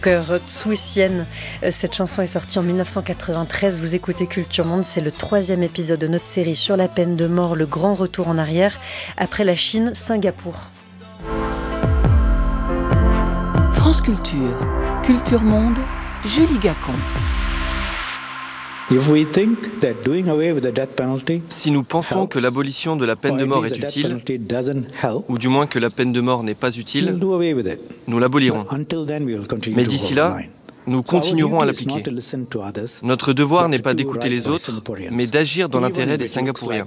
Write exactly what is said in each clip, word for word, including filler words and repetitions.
Cœur Tsuicienne. Cette chanson est sortie en dix-neuf cent quatre-vingt-treize. Vous écoutez Culture Monde, c'est le troisième épisode de notre série sur la peine de mort, le grand retour en arrière. Après la Chine, Singapour. France Culture, Culture Monde, Julie Gacon. Si nous pensons que l'abolition de la peine de mort est utile, ou du moins que la peine de mort n'est pas utile, nous l'abolirons. Mais d'ici là, nous continuerons à l'appliquer. Notre devoir n'est pas d'écouter les autres, mais d'agir dans l'intérêt des Singapouriens.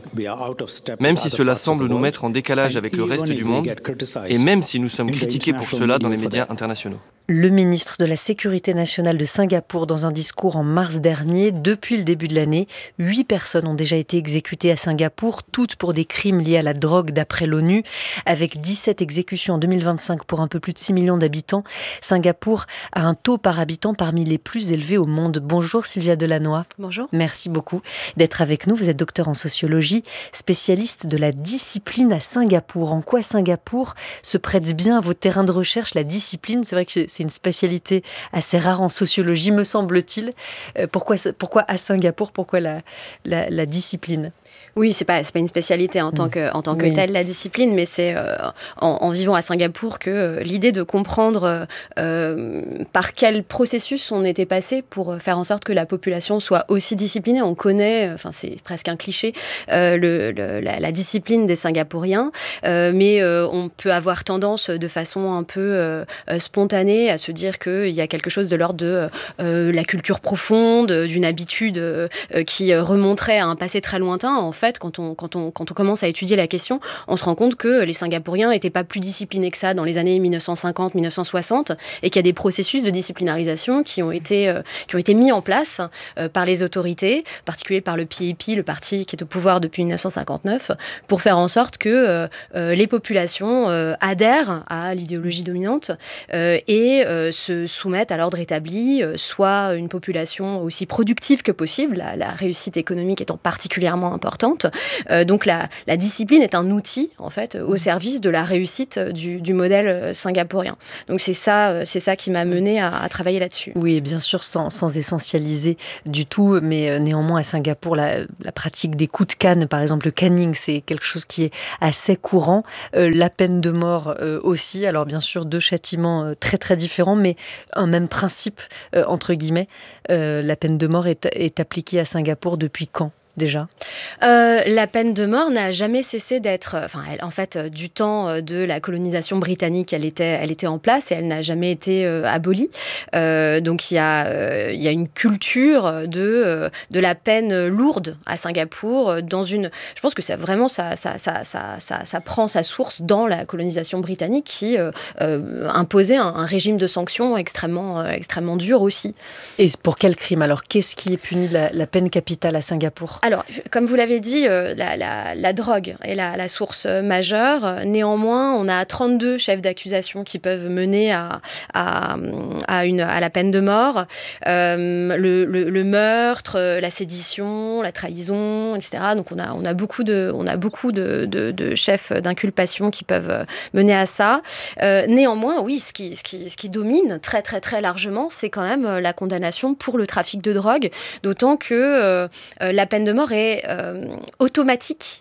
Même si cela semble nous mettre en décalage avec le reste du monde, et même si nous sommes critiqués pour cela dans les médias internationaux. Le ministre de la Sécurité nationale de Singapour dans un discours en mars dernier. Depuis le début de l'année, huit personnes ont déjà été exécutées à Singapour, toutes pour des crimes liés à la drogue d'après l'ONU. Avec dix-sept exécutions en deux mille vingt-cinq pour un peu plus de six millions d'habitants, Singapour a un taux par habitant parmi les plus élevés au monde. Bonjour Sylvia Delannoy. Bonjour. Merci beaucoup d'être avec nous. Vous êtes docteur en sociologie, spécialiste de la discipline à Singapour. En quoi Singapour se prête bien à vos terrains de recherche, la discipline? C'est vrai que c'est une spécialité assez rare en sociologie, me semble-t-il. Euh, pourquoi, pourquoi à Singapour? Pourquoi la, la, la discipline? Oui, c'est pas c'est pas une spécialité en tant que en tant que oui. telle la discipline, mais c'est euh, en, en vivant à Singapour que euh, l'idée de comprendre euh, par quel processus on était passé pour faire en sorte que la population soit aussi disciplinée. On connaît, enfin c'est presque un cliché, euh, le, le la, la discipline des Singapouriens, euh, mais euh, on peut avoir tendance de façon un peu euh, spontanée à se dire qu'il y a quelque chose de l'ordre de euh, la culture profonde, d'une habitude euh, qui remonterait à un passé très lointain. En fait, quand on, quand, on, quand on commence à étudier la question, on se rend compte que les Singapouriens n'étaient pas plus disciplinés que ça dans les années dix-neuf cent cinquante dix-neuf cent soixante et qu'il y a des processus de disciplinarisation qui ont été, euh, qui ont été mis en place euh, par les autorités, en particulier par le P A P, le parti qui est au pouvoir depuis dix-neuf cent cinquante-neuf, pour faire en sorte que euh, euh, les populations euh, adhèrent à l'idéologie dominante euh, et euh, se soumettent à l'ordre établi, euh, soit une population aussi productive que possible, la, la réussite économique étant particulièrement importante. Euh, donc la, la discipline est un outil en fait au service de la réussite du, du modèle singapourien. Donc c'est ça, c'est ça qui m'a menée à, à travailler là-dessus. Oui, bien sûr, sans, sans essentialiser du tout, mais euh, néanmoins à Singapour, la, la pratique des coups de canne, par exemple le caning, c'est quelque chose qui est assez courant. Euh, la peine de mort euh, aussi. Alors bien sûr, deux châtiments euh, très très différents, mais un même principe euh, entre guillemets. Euh, la peine de mort est, est appliquée à Singapour depuis quand? Déjà euh, La peine de mort n'a jamais cessé d'être... Enfin, elle, en fait, du temps de la colonisation britannique, elle était, elle était en place et elle n'a jamais été euh, abolie. Euh, donc, il y, euh, y a une culture de, euh, de la peine lourde à Singapour. Dans une, je pense que ça, vraiment, ça, ça, ça, ça, ça, ça prend sa source dans la colonisation britannique qui euh, euh, imposait un, un régime de sanctions extrêmement, euh, extrêmement dur aussi. Et pour quel crime? Alors, qu'est-ce qui est puni de la, la peine capitale à Singapour? Alors, comme vous l'avez dit, euh, la, la, la drogue est la, la source majeure. Néanmoins, on a trente-deux chefs d'accusation qui peuvent mener à, à, à, une, à la peine de mort. Euh, le, le, le meurtre, la sédition, la trahison, et cetera. Donc, on a, on a beaucoup de, on a beaucoup de, de, de chefs d'inculpation qui peuvent mener à ça. Euh, néanmoins, oui, ce qui, ce, qui, ce qui domine très, très, très largement, c'est quand même la condamnation pour le trafic de drogue, d'autant que euh, la peine de mort est euh, automatique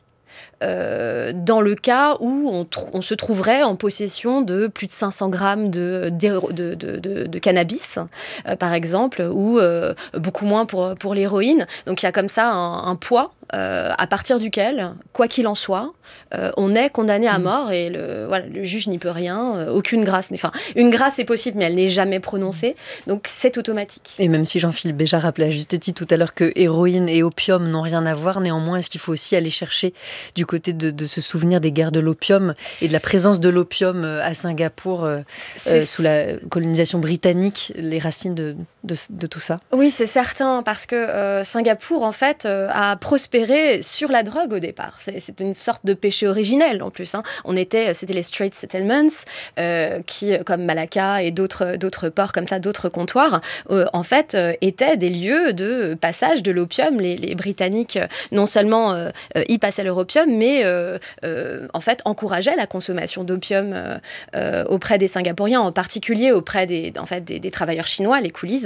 euh, dans le cas où on, tr- on se trouverait en possession de plus de cinq cents grammes de, de, de, de, de, de cannabis, euh, par exemple, ou euh, beaucoup moins pour, pour l'héroïne. Donc il y a comme ça un, un poids euh, à partir duquel, quoi qu'il en soit, euh, on est condamné à mort et le, voilà, le juge n'y peut rien, euh, aucune grâce. Enfin, une grâce est possible, mais elle n'est jamais prononcée, donc c'est automatique. Et même si Jean-Philippe Béja rappelait à juste titre tout à l'heure que héroïne et opium n'ont rien à voir, néanmoins, est-ce qu'il faut aussi aller chercher du côté de, de se souvenir des guerres de l'opium et de la présence de l'opium à Singapour euh, euh, sous la colonisation britannique, les racines de, de, de tout ça? Oui, c'est certain, parce que euh, Singapour, en fait, euh, a prospéré légiférer sur la drogue au départ. C'est, c'est une sorte de péché originel en plus. Hein. On était, c'était les straight settlements euh, qui, comme Malacca et d'autres, d'autres ports comme ça, d'autres comptoirs, euh, en fait, euh, étaient des lieux de passage de l'opium. Les, les Britanniques, non seulement euh, y passaient leur opium, mais euh, euh, en fait encourageaient la consommation d'opium euh, euh, auprès des Singapouriens, en particulier auprès des, en fait, des, des travailleurs chinois, les coolies.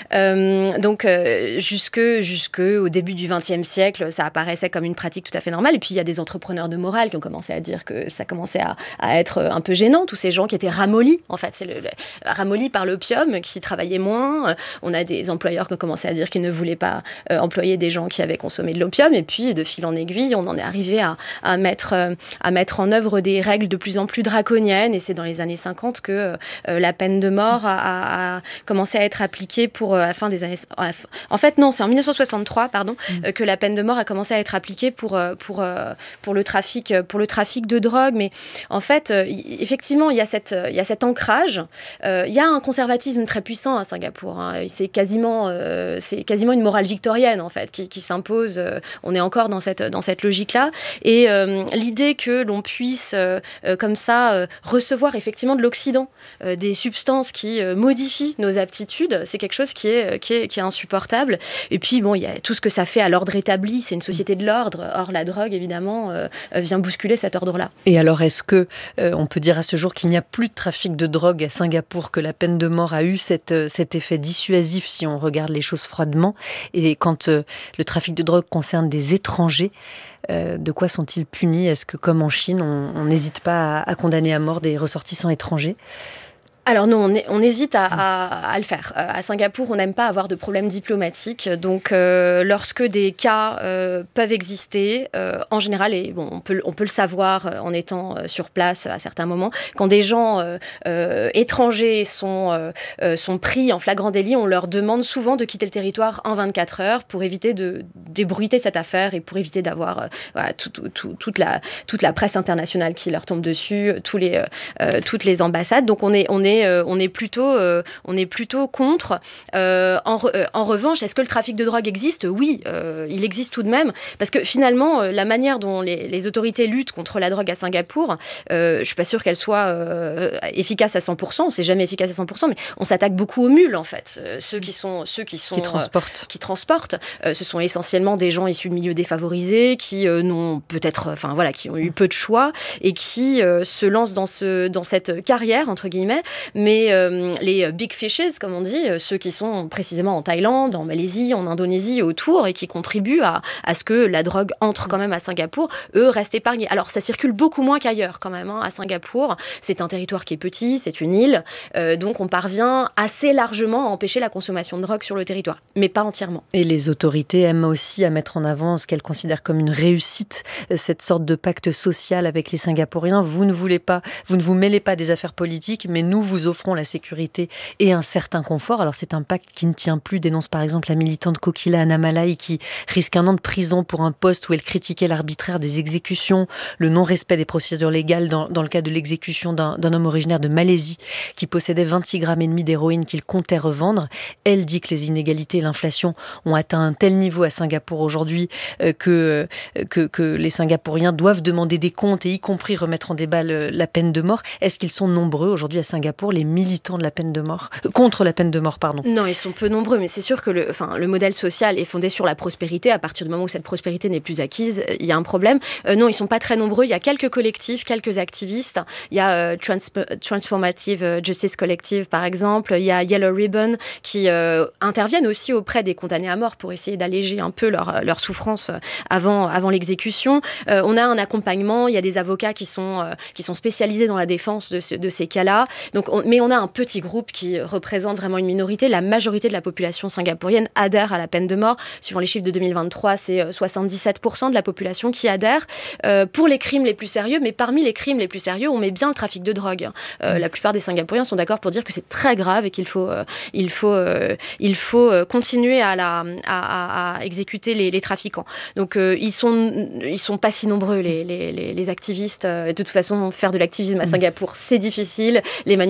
Euh, donc, euh, jusque, jusque au début du vingtième siècle, ça apparaissait comme une pratique tout à fait normale. Et puis, il y a des entrepreneurs de morale qui ont commencé à dire que ça commençait à, à être un peu gênant. Tous ces gens qui étaient ramollis, en fait, c'est le, le, ramollis par l'opium, qui travaillaient moins. On a des employeurs qui ont commencé à dire qu'ils ne voulaient pas euh, employer des gens qui avaient consommé de l'opium. Et puis, de fil en aiguille, on en est arrivé à, à, mettre, euh, à mettre en œuvre des règles de plus en plus draconiennes. Et c'est dans les années cinquante que euh, la peine de mort a, a, a commencé à être appliquée pour, euh, à la fin des années... En fait, non, c'est en dix-neuf cent soixante-trois, pardon, mmh. euh, que la peine de mort a commencé à être appliquée pour, euh, pour, euh, pour, le trafic, pour le trafic de drogue. Mais en fait, euh, y, effectivement, il y a cette, il y a cet ancrage. Euh, il y a un conservatisme très puissant à Singapour. Hein. C'est quasiment, euh, c'est quasiment une morale victorienne, en fait, qui, qui s'impose. Euh, on est encore dans cette, dans cette logique-là. Et euh, l'idée que l'on puisse, euh, euh, comme ça, euh, recevoir effectivement de l'Occident, euh, des substances qui euh, modifient nos aptitudes, c'est quelque chose qui est, qui est, qui est insupportable. Et puis, bon, il y a tout ce que ça fait à l'ordre établi. C'est une société de l'ordre. Or, la drogue, évidemment, euh, vient bousculer cet ordre-là. Et alors, est-ce que euh, on peut dire à ce jour qu'il n'y a plus de trafic de drogue à Singapour, que la peine de mort a eu cette, cet effet dissuasif, si on regarde les choses froidement? Et quand euh, le trafic de drogue concerne des étrangers, Euh, de quoi sont-ils punis? Est-ce que, comme en Chine, on n'hésite pas à, à condamner à mort des ressortissants étrangers? Alors non, on, est, on hésite à, à, à le faire. Euh, à Singapour, on n'aime pas avoir de problèmes diplomatiques. Donc, euh, lorsque des cas euh, peuvent exister, euh, en général, et bon, on peut, on peut le savoir en étant sur place à certains moments, quand des gens euh, euh, étrangers sont, euh, sont pris en flagrant délit, on leur demande souvent de quitter le territoire en vingt-quatre heures pour éviter de débruiter cette affaire et pour éviter d'avoir euh, voilà, tout, tout, tout, toute, la, toute la presse internationale qui leur tombe dessus, tous les, euh, toutes les ambassades. Donc, on est, on est Euh, on est plutôt, euh, on est plutôt contre. Euh, en, re, euh, en revanche, est-ce que le trafic de drogue existe? Oui, euh, il existe tout de même. Parce que finalement, euh, la manière dont les, les autorités luttent contre la drogue à Singapour, euh, je ne suis pas sûre qu'elle soit euh, efficace à cent pour cent. C'est jamais efficace à cent pour cent, mais on s'attaque beaucoup aux mules, en fait. Euh, ceux qui sont... Ceux qui, sont qui transportent. Euh, qui transportent. Euh, ce sont essentiellement des gens issus de milieux défavorisés qui euh, n'ont peut-être... Enfin, voilà, qui ont eu peu de choix et qui euh, se lancent dans, ce, dans cette carrière, entre guillemets. Mais euh, les big fishes, comme on dit, ceux qui sont précisément en Thaïlande, en Malaisie, en Indonésie, autour, et qui contribuent à, à ce que la drogue entre quand même à Singapour, eux restent épargnés. Alors, ça circule beaucoup moins qu'ailleurs, quand même, hein, à Singapour. C'est un territoire qui est petit, c'est une île, euh, donc on parvient assez largement à empêcher la consommation de drogue sur le territoire, mais pas entièrement. Et les autorités aiment aussi à mettre en avant ce qu'elles considèrent comme une réussite, cette sorte de pacte social avec les Singapouriens. Vous ne voulez pas, vous ne vous mêlez pas des affaires politiques, mais nous vous offrons la sécurité et un certain confort. Alors c'est un pacte qui ne tient plus, dénonce par exemple la militante Kokila Annamalai qui risque un an de prison pour un post où elle critiquait l'arbitraire des exécutions, le non-respect des procédures légales dans, dans le cas de l'exécution d'un, d'un homme originaire de Malaisie qui possédait vingt-six grammes et demi d'héroïne qu'il comptait revendre. Elle dit que les inégalités et l'inflation ont atteint un tel niveau à Singapour aujourd'hui euh, que, euh, que, que les Singapouriens doivent demander des comptes et y compris remettre en débat le, la peine de mort. Est-ce qu'ils sont nombreux aujourd'hui à Singapour, les militants de la peine de mort, euh, contre la peine de mort, pardon? Non, ils sont peu nombreux, mais c'est sûr que le, enfin, le modèle social est fondé sur la prospérité. À partir du moment où cette prospérité n'est plus acquise, il y a un problème. Euh, non, ils sont pas très nombreux. Il y a quelques collectifs, quelques activistes. Il y a euh, Trans- Transformative Justice Collective, par exemple. Il y a Yellow Ribbon qui euh, interviennent aussi auprès des condamnés à mort pour essayer d'alléger un peu leur, leur souffrance avant, avant l'exécution. Euh, on a un accompagnement. Il y a des avocats qui sont, euh, qui sont spécialisés dans la défense de, ce, de ces cas-là. Donc, on, mais on a un petit groupe qui représente vraiment une minorité. La majorité de la population singapourienne adhère à la peine de mort. Suivant les chiffres de deux mille vingt-trois, c'est soixante-dix-sept pour cent de la population qui adhère euh, pour les crimes les plus sérieux. Mais parmi les crimes les plus sérieux, on met bien le trafic de drogue. Euh, la plupart des Singapouriens sont d'accord pour dire que c'est très grave et qu'il faut, euh, il faut, euh, il faut continuer à, la, à, à, à exécuter les, les trafiquants. Donc, euh, ils sont, ils sont pas si nombreux, les, les, les, les activistes. De toute façon, faire de l'activisme à Singapour, c'est difficile. Les manifestations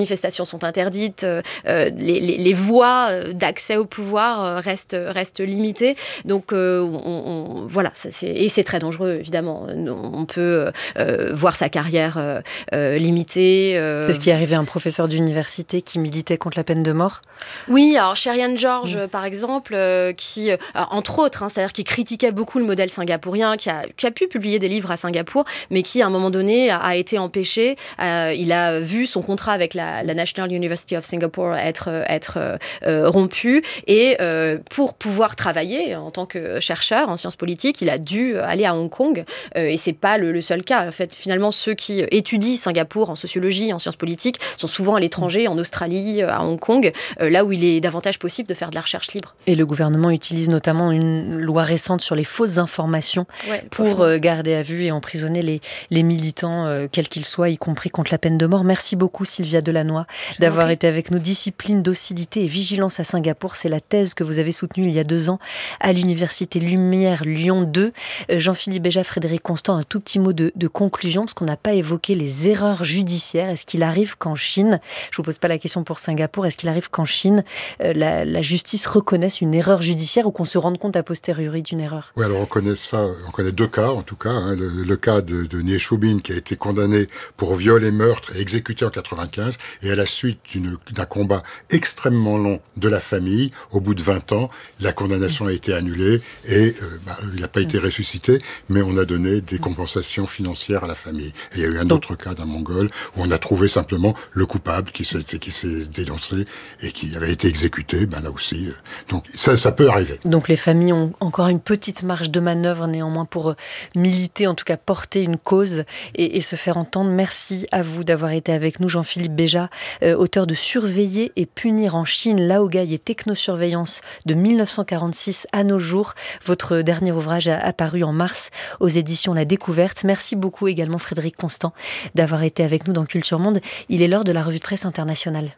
manifestations sont interdites, euh, les, les, les voies d'accès au pouvoir euh, restent, restent limitées. Donc euh, on, on, voilà, ça, c'est, et c'est très dangereux évidemment. On peut euh, voir sa carrière euh, euh, limitée. Euh... C'est ce qui est arrivé à un professeur d'université qui militait contre la peine de mort. Oui, alors Sherian George mmh. par exemple, euh, qui euh, entre autres, hein, c'est-à-dire qui critiquait beaucoup le modèle singapourien, qui a, qui a pu publier des livres à Singapour, mais qui à un moment donné a, a été empêché. Euh, il a vu son contrat avec la, la National University of Singapore être, être euh, rompu, et euh, pour pouvoir travailler en tant que chercheur en sciences politiques, il a dû aller à Hong Kong, euh, et c'est pas le, le seul cas. En fait, finalement, ceux qui étudient Singapour en sociologie, en sciences politiques, sont souvent à l'étranger, en Australie, à Hong Kong, euh, là où il est davantage possible de faire de la recherche libre. Et le gouvernement utilise notamment une loi récente sur les fausses informations ouais, pour euh, garder à vue et emprisonner les, les militants, euh, quels qu'ils soient, y compris contre la peine de mort. Merci beaucoup Sylvia Delannoy d'avoir été avec nous. Discipline, docilité et vigilance à Singapour, c'est la thèse que vous avez soutenue il y a deux ans à l'université Lumière Lyon deux. Euh, Jean-Philippe Béja, Frédéric Constant, un tout petit mot de, de conclusion, parce qu'on n'a pas évoqué les erreurs judiciaires. Est-ce qu'il arrive qu'en Chine, je ne vous pose pas la question pour Singapour, est-ce qu'il arrive qu'en Chine, euh, la, la justice reconnaisse une erreur judiciaire ou qu'on se rende compte a posteriori d'une erreur? Oui, alors on connaît ça, on connaît deux cas en tout cas. Hein, le, le cas de, de Nie Shubin qui a été condamné pour viol et meurtre et exécuté en quatre-vingt-quinze, et à la suite d'une, d'un combat extrêmement long de la famille, au bout de vingt ans, la condamnation a été annulée et euh, bah, il n'a pas été ressuscité, mais on a donné des compensations financières à la famille. Et il y a eu un Donc, autre cas d'un Mongol où on a trouvé simplement le coupable qui s'est, qui s'est dénoncé et qui avait été exécuté, ben là aussi. Euh, donc ça, ça peut arriver. Donc les familles ont encore une petite marge de manœuvre néanmoins pour militer, en tout cas porter une cause et, et se faire entendre. Merci à vous d'avoir été avec nous. Jean-Philippe Béja, euh, auteur de Surveiller et punir en Chine, Laogai et technosurveillance de dix-neuf cent quarante-six à nos jours. Votre dernier ouvrage a apparu en mars aux éditions La Découverte. Merci beaucoup également Frédéric Constant d'avoir été avec nous dans Culture Monde. Il est l'heure de la revue de presse internationale.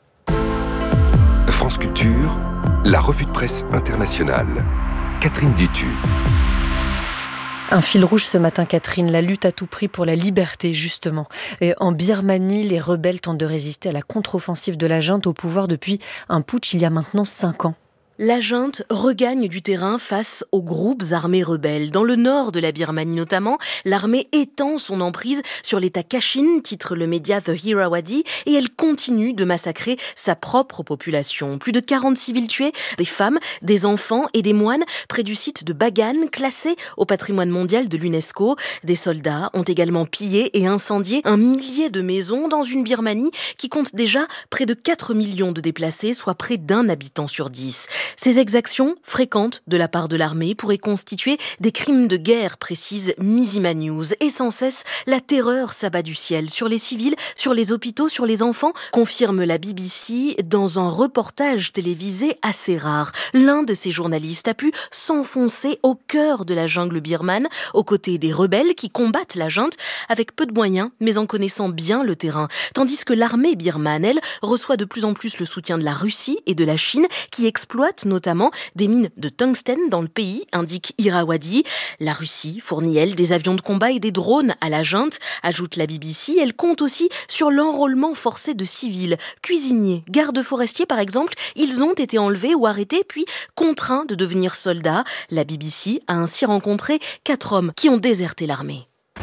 France Culture, la revue de presse internationale. Catherine Dutu. Un fil rouge ce matin, Catherine, la lutte à tout prix pour la liberté, justement. Et en Birmanie, les rebelles tentent de résister à la contre-offensive de la junte au pouvoir depuis un putsch il y a maintenant cinq ans. La junte regagne du terrain face aux groupes armés rebelles. Dans le nord de la Birmanie notamment, l'armée étend son emprise sur l'État Kachin, titre le média The Irrawaddy, et elle continue de massacrer sa propre population. Plus de quarante civils tués, des femmes, des enfants et des moines près du site de Bagan, classé au patrimoine mondial de l'UNESCO. Des soldats ont également pillé et incendié un millier de maisons dans une Birmanie qui compte déjà près de quatre millions de déplacés, soit près d'un habitant sur dix. Ces exactions, fréquentes de la part de l'armée, pourraient constituer des crimes de guerre, précise Mizima News. Et sans cesse, la terreur s'abat du ciel sur les civils, sur les hôpitaux, sur les enfants, confirme la B B C dans un reportage télévisé assez rare. L'un de ces journalistes a pu s'enfoncer au cœur de la jungle birmane, aux côtés des rebelles qui combattent la junte avec peu de moyens, mais en connaissant bien le terrain. Tandis que l'armée birmane, elle, reçoit de plus en plus le soutien de la Russie et de la Chine, qui exploitent notamment des mines de tungstène dans le pays, indique Irrawaddy. La Russie fournit, elle, des avions de combat et des drones à la junte, ajoute la B B C. Elle compte aussi sur l'enrôlement forcé de civils. Cuisiniers, gardes forestiers par exemple, ils ont été enlevés ou arrêtés puis contraints de devenir soldats. La B B C a ainsi rencontré quatre hommes qui ont déserté l'armée.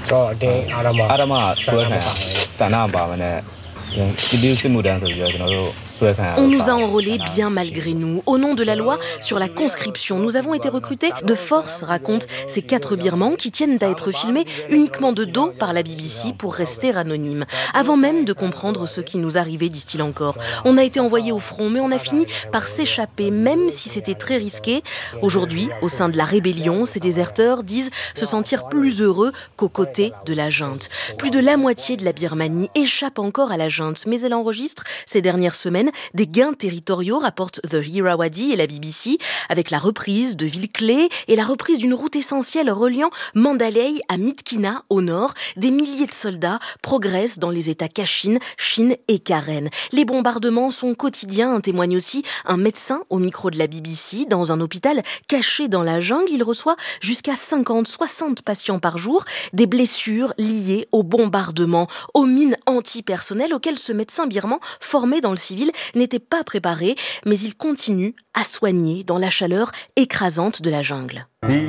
On nous a enrôlés bien malgré nous. Au nom de la loi sur la conscription, nous avons été recrutés de force, racontent ces quatre Birmans qui tiennent à être filmés uniquement de dos par la B B C pour rester anonymes. Avant même de comprendre ce qui nous arrivait, disent-ils encore. On a été envoyés au front, mais on a fini par s'échapper, même si c'était très risqué. Aujourd'hui, au sein de la rébellion, ces déserteurs disent se sentir plus heureux qu'aux côtés de la junte. Plus de la moitié de la Birmanie échappe encore à la junte, mais elle enregistre ces dernières semaines semaine, des gains territoriaux, rapportent The Irrawaddy et la B B C, avec la reprise de villes clés et la reprise d'une route essentielle reliant Mandalay à Myitkyina au nord. Des milliers de soldats progressent dans les États Kachin, Chin et Karen. Les bombardements sont quotidiens, témoigne aussi un médecin au micro de la B B C. Dans un hôpital caché dans la jungle, il reçoit jusqu'à cinquante à soixante patients par jour, des blessures liées aux bombardements, aux mines antipersonnelles auxquelles ce médecin birman, formé dans le civil, n'était pas préparé, mais il continue à soigner dans la chaleur écrasante de la jungle.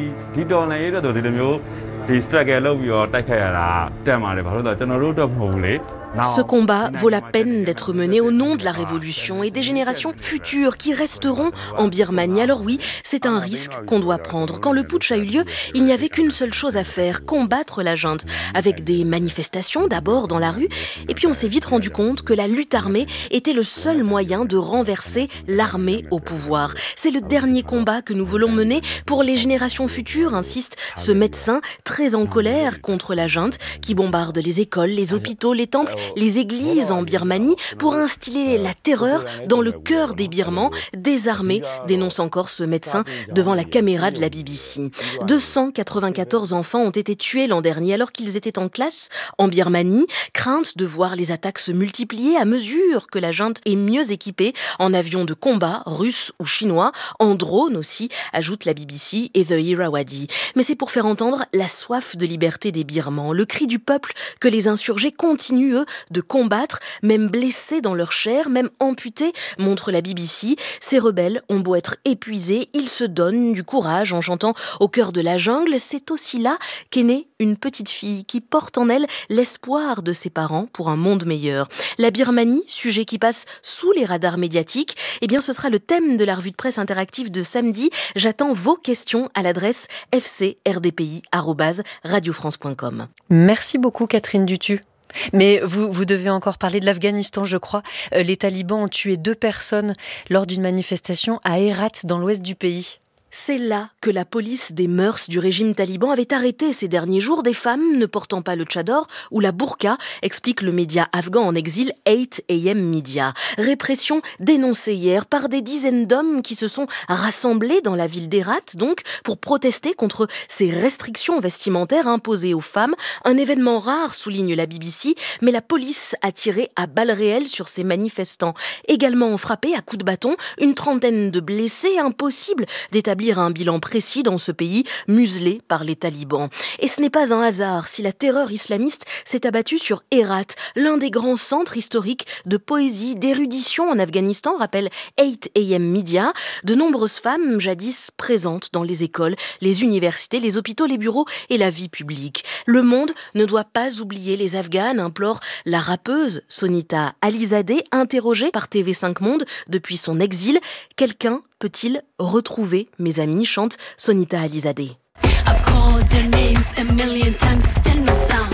Ce combat vaut la peine d'être mené au nom de la révolution et des générations futures qui resteront en Birmanie. Alors oui, c'est un risque qu'on doit prendre. Quand le putsch a eu lieu, il n'y avait qu'une seule chose à faire, combattre la junte, avec des manifestations d'abord dans la rue, et puis on s'est vite rendu compte que la lutte armée était le seul moyen de renverser l'armée au pouvoir. C'est le dernier combat que nous voulons mener pour les générations futures, insiste ce médecin très en colère contre la junte qui bombarde les écoles, les hôpitaux, les temples, les églises en Birmanie pour instiller la terreur dans le cœur des Birmans, désarmés, dénonce encore ce médecin devant la caméra de la B B C. deux cent quatre-vingt-quatorze enfants ont été tués l'an dernier alors qu'ils étaient en classe en Birmanie. Crainte de voir les attaques se multiplier à mesure que la junte est mieux équipée en avions de combat russes ou chinois, en drones aussi, ajoute la B B C et The Irrawaddy. Mais c'est pour faire entendre la soif de liberté des Birmans, le cri du peuple que les insurgés continuent, eux, de combattre, même blessés dans leur chair, même amputés, montre la B B C. Ces rebelles ont beau être épuisés, ils se donnent du courage en chantant au cœur de la jungle. C'est aussi là qu'est née une petite fille qui porte en elle l'espoir de ses parents pour un monde meilleur. La Birmanie, sujet qui passe sous les radars médiatiques, eh bien ce sera le thème de la revue de presse interactive de samedi. J'attends vos questions à l'adresse f c r d p i arobase radio france point com. Merci beaucoup Catherine Dutu. Mais vous, vous devez encore parler de l'Afghanistan, je crois. Euh, les talibans ont tué deux personnes lors d'une manifestation à Herat, dans l'ouest du pays. C'est là que la police des mœurs du régime taliban avait arrêté ces derniers jours des femmes ne portant pas le tchador ou la burqa, explique le média afghan en exil eight a m Media. Répression dénoncée hier par des dizaines d'hommes qui se sont rassemblés dans la ville d'Herat, donc, pour protester contre ces restrictions vestimentaires imposées aux femmes. Un événement rare, souligne la B B C, mais la police a tiré à balles réelles sur ces manifestants. Également frappés à coups de bâton, une trentaine de blessés, impossible d'établir un bilan précis dans ce pays muselé par les talibans. Et ce n'est pas un hasard si la terreur islamiste s'est abattue sur Herat, l'un des grands centres historiques de poésie, d'érudition en Afghanistan, rappelle eight a m Media. De nombreuses femmes jadis présentes dans les écoles, les universités, les hôpitaux, les bureaux et la vie publique. Le monde ne doit pas oublier les Afghanes, implore la rappeuse Sonita Alizadeh, interrogée par T V cinq Monde depuis son exil. Quelqu'un peut-il retrouver mes amis, chante Sonita Alizadeh. I've called their names a million times, still no sound.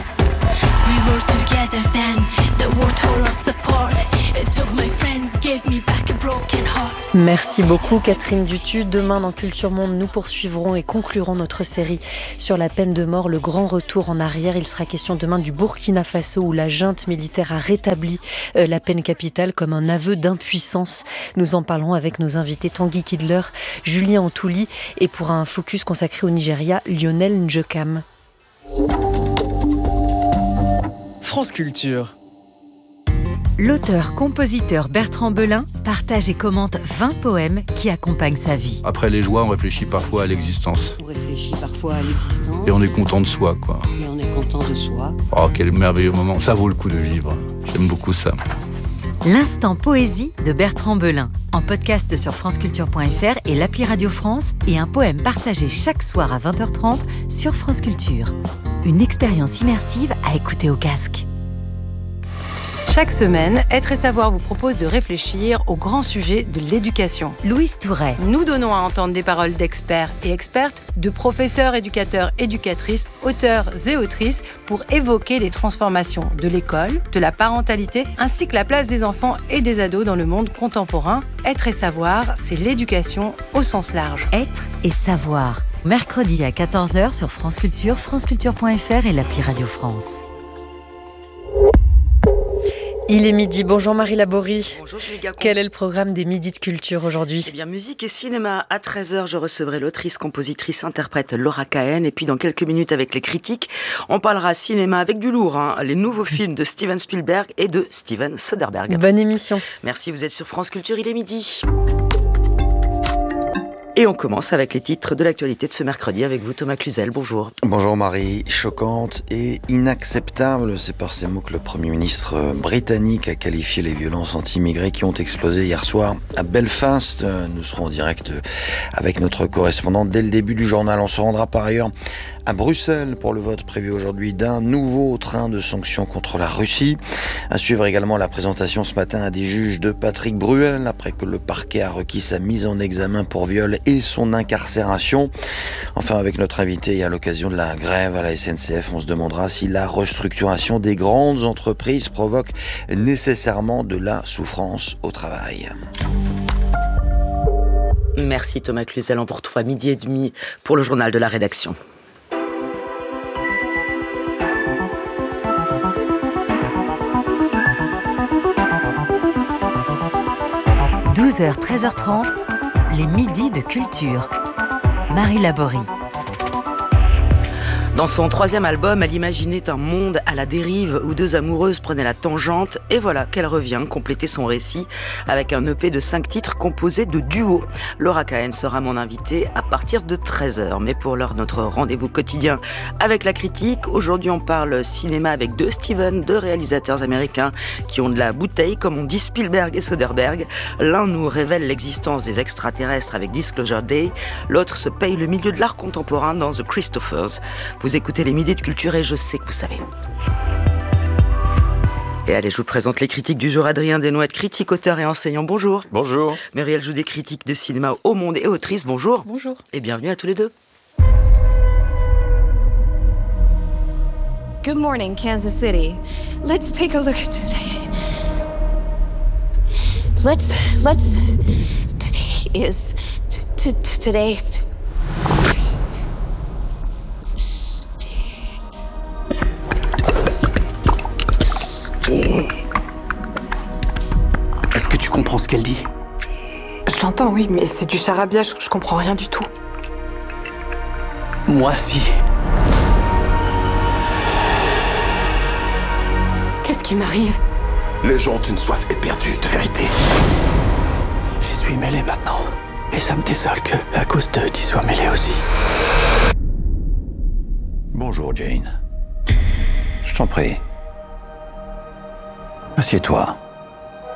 We were together then, the world tore us apart. It took my friends, gave me back a broken heart. Merci beaucoup Catherine Dutu. Demain dans Culture Monde, nous poursuivrons et conclurons notre série sur la peine de mort, le grand retour en arrière. Il sera question demain du Burkina Faso où la junte militaire a rétabli euh, la peine capitale comme un aveu d'impuissance. Nous en parlerons avec nos invités Tanguy Kidler, Julien Antouli et pour un focus consacré au Nigeria, Lionel Njokam. France Culture. L'auteur-compositeur Bertrand Belin partage et commente vingt poèmes qui accompagnent sa vie. Après les joies, on réfléchit parfois à l'existence. On réfléchit parfois à l'existence. Et on est content de soi, quoi. Et on est content de soi. Oh, quel merveilleux moment. Ça vaut le coup de vivre. J'aime beaucoup ça. L'instant poésie de Bertrand Belin, en podcast sur franceculture point f r et l'appli Radio France, et un poème partagé chaque soir à vingt heures trente sur France Culture. Une expérience immersive à écouter au casque. Chaque semaine, Être et Savoir vous propose de réfléchir au grand sujet de l'éducation. Louise Touret. Nous donnons à entendre des paroles d'experts et expertes, de professeurs, éducateurs, éducatrices, auteurs et autrices pour évoquer les transformations de l'école, de la parentalité, ainsi que la place des enfants et des ados dans le monde contemporain. Être et Savoir, c'est l'éducation au sens large. Être et Savoir. Mercredi à quatorze heures sur France Culture, franceculture point f r et l'appli Radio France. Il est midi. Bonjour Marie Laborie. Bonjour Julie Gacon. Quel est le programme des Midis de Culture aujourd'hui ? Eh bien, musique et cinéma. À treize heures, je recevrai l'autrice, compositrice, interprète Laura Cahen. Et puis, dans quelques minutes, avec les critiques, on parlera cinéma avec du lourd. Hein, les nouveaux films de Steven Spielberg et de Steven Soderbergh. Bonne émission. Merci, vous êtes sur France Culture, il est midi. Et on commence avec les titres de l'actualité de ce mercredi avec vous, Thomas Cluzel. Bonjour. Bonjour Marie. Choquante et inacceptable, c'est par ces mots que le Premier ministre britannique a qualifié les violences anti-immigrés qui ont explosé hier soir à Belfast. Nous serons en direct avec notre correspondant dès le début du journal. On se rendra par ailleurs à Bruxelles pour le vote prévu aujourd'hui d'un nouveau train de sanctions contre la Russie. À suivre également la présentation ce matin à des juges de Patrick Bruel après que le parquet a requis sa mise en examen pour viol et son incarcération. Enfin, avec notre invité et à l'occasion de la grève à la S N C F, on se demandera si la restructuration des grandes entreprises provoque nécessairement de la souffrance au travail. Merci Thomas Cluzel, on vous retrouve à midi et demi pour le journal de la rédaction. douze heures, treize heures trente, les midis de culture. Marie Laborie. Dans son troisième album, elle imaginait un monde à la dérive où deux amoureuses prenaient la tangente et voilà qu'elle revient compléter son récit avec un E P de cinq titres composé de duos. Laura Cahen sera mon invitée à partir de treize heures. Mais pour l'heure, notre rendez-vous quotidien avec la critique. Aujourd'hui, on parle cinéma avec deux Steven, deux réalisateurs américains qui ont de la bouteille, comme on dit Spielberg et Soderbergh. L'un nous révèle l'existence des extraterrestres avec Disclosure Day. L'autre se paye le milieu de l'art contemporain dans The Christophers. Vous écoutez les Midis de Culture et je sais que vous savez. Et allez, je vous présente les critiques du jour. Adrien Desnouettes, critique, auteur et enseignant, bonjour. Bonjour. Muriel Joudet, critique de cinéma au Monde et autrice, bonjour. Bonjour. Et bienvenue à tous les deux. Good morning, Kansas City. Let's take a look at today. Let's, let's, today is, t- t- today's... Est-ce que tu comprends ce qu'elle dit ? Je l'entends, oui, mais c'est du charabia, je, je comprends rien du tout. Moi, si. Qu'est-ce qui m'arrive ? Les gens ont une soif éperdue de vérité. J'y suis mêlé maintenant. Et ça me désole que, à cause d'eux, t'y sois mêlé aussi. Bonjour Jane. Je t'en prie. Assieds-toi.